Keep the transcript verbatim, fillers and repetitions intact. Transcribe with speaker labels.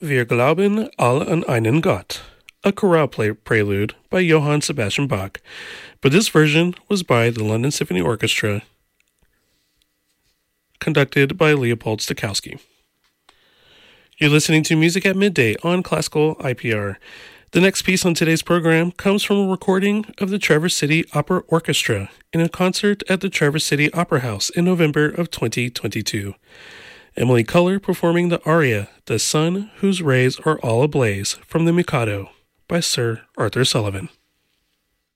Speaker 1: Wir glauben alle an einen Gott, a chorale play- prelude by Johann Sebastian Bach, but this version was by the London Symphony Orchestra, conducted by Leopold Stokowski. You're listening to Music at Midday on Classical I P R. The next piece on today's program comes from a recording of the Traverse City Opera Orchestra in a concert at the Traverse City Opera House in November of twenty twenty-two. Emily Culler performing the aria, The Sun Whose Rays Are All Ablaze, from The Mikado, by Sir Arthur Sullivan.